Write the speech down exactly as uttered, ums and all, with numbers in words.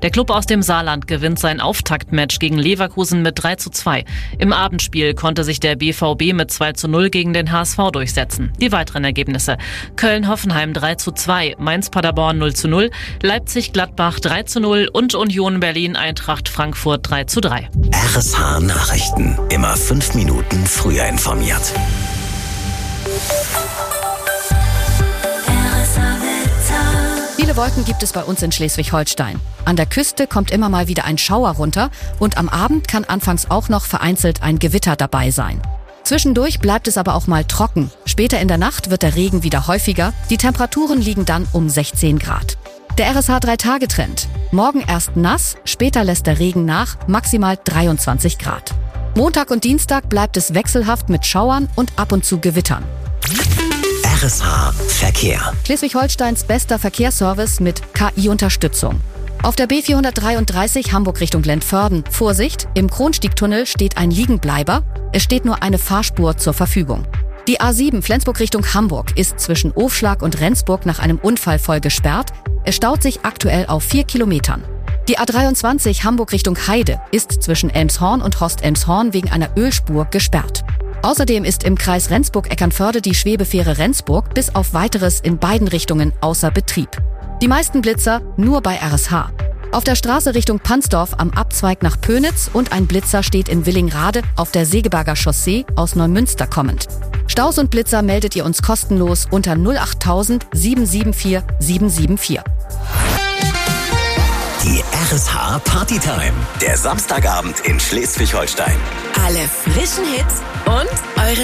Der Klub aus dem Saarland gewinnt sein Auftaktmatch gegen Leverkusen mit drei zu zwei. Im Abendspiel konnte sich der B V B mit zwei zu null gegen den H S V durchsetzen. Die weiteren Ergebnisse: Köln-Hoffenheim drei zu zwei, Mainz-Paderborn null zu null, Leipzig-Gladbach drei zu null und Union Berlin-Eintracht Frankfurt drei zu drei. R S H Nachrichten. Immer fünf Minuten früher informiert. Viele Wolken gibt es bei uns in Schleswig-Holstein. An der Küste kommt immer mal wieder ein Schauer runter und am Abend kann anfangs auch noch vereinzelt ein Gewitter dabei sein. Zwischendurch bleibt es aber auch mal trocken. Später in der Nacht wird der Regen wieder häufiger. Die Temperaturen liegen dann um sechzehn Grad. Der R S H drei Tage Trend. Morgen erst nass, später lässt der Regen nach, maximal dreiundzwanzig Grad. Montag und Dienstag bleibt es wechselhaft mit Schauern und ab und zu Gewittern. R S H Verkehr. Schleswig-Holsteins bester Verkehrsservice mit K I-Unterstützung. Auf der B vierhundertdreiunddreißig Hamburg Richtung Lentförden. Vorsicht, im Kronstiegtunnel steht ein Liegenbleiber. Es steht nur eine Fahrspur zur Verfügung. Die A sieben Flensburg Richtung Hamburg ist zwischen Ofschlag und Rendsburg nach einem Unfall voll gesperrt. Es staut sich aktuell auf vier Kilometern. Die A dreiundzwanzig Hamburg Richtung Heide ist zwischen Elmshorn und Horst-Elmshorn wegen einer Ölspur gesperrt. Außerdem ist im Kreis Rendsburg-Eckernförde die Schwebefähre Rendsburg bis auf Weiteres in beiden Richtungen außer Betrieb. Die meisten Blitzer nur bei R S H. Auf der Straße Richtung Pansdorf am Abzweig nach Pönitz und ein Blitzer steht in Willingrade auf der Segeberger Chaussee aus Neumünster kommend. Staus und Blitzer meldet ihr uns kostenlos unter null acht tausend sieben sieben vier sieben sieben vier. Die R S H Partytime. Der Samstagabend in Schleswig-Holstein. Alle frischen Hits und eure